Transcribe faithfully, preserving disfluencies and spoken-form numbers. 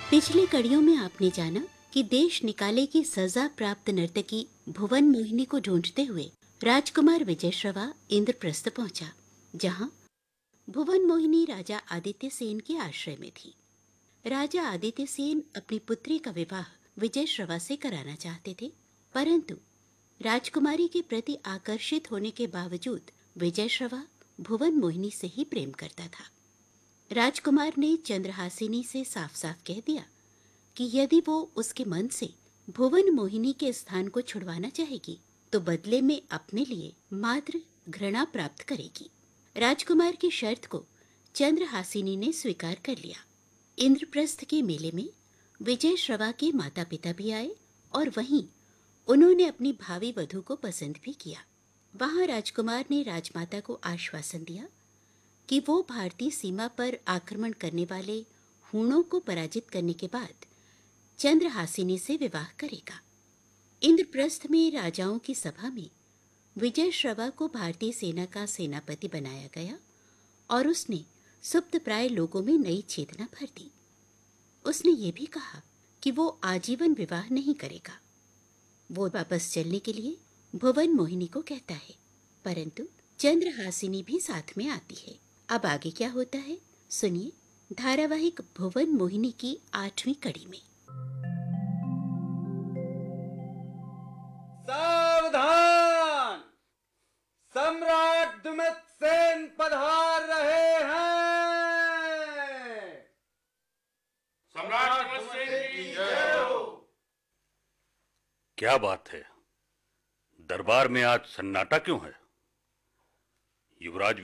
पिछली कड़ियों में आपने जाना कि देश निकाले की सजा प्राप्त नर्तकी भुवन मोहिनी को ढूंढते हुए राजकुमार विजयश्रवा इंद्रप्रस्थ पहुंचा, जहां भुवन मोहिनी राजा आदित्य सेन के आश्रय में थी। राजा आदित्य सेन अपनी पुत्री का विवाह विजयश्रवा से कराना चाहते थे, परंतु राजकुमारी के प्रति आकर्षित होने के बावजूद विजयश्रवा भुवन मोहिनी से ही प्रेम करता था। राजकुमार ने चंद्रहासिनी से साफ साफ कह दिया कि यदि वो उसके मन से भुवन मोहिनी के स्थान को छुड़वाना चाहेगी तो बदले में अपने लिए मात्र घृणा प्राप्त करेगी। राजकुमार की शर्त को चंद्रहासिनी ने स्वीकार कर लिया। इंद्रप्रस्थ के मेले में विजयश्रवा के माता पिता भी आए और वहीं उन्होंने अपनी भावी वधू को पसंद भी किया। वहां राजकुमार ने राजमाता को आश्वासन दिया कि वो भारतीय सीमा पर आक्रमण करने वाले हूणों को पराजित करने के बाद चंद्रहासिनी से विवाह करेगा। इंद्रप्रस्थ में राजाओं की सभा में विजयश्रवा को भारतीय सेना का सेनापति बनाया गया और उसने सुप्तप्राय लोगों में नई चेतना भर दी। उसने ये भी कहा कि वो आजीवन विवाह नहीं करेगा। वो वापस चलने के लिए भुवन मोहिनी को कहता है, परंतु चंद्रहासिनी भी साथ में आती है। अब आगे क्या होता है, सुनिए धारावाहिक भुवन मोहिनी की आठवीं कड़ी में। सावधान! सम्राट दुमित सेन पधार रहे हैं। सम्राट दुमित सेन की जय हो। क्या बात है, दरबार में आज सन्नाटा क्यों है? युवराज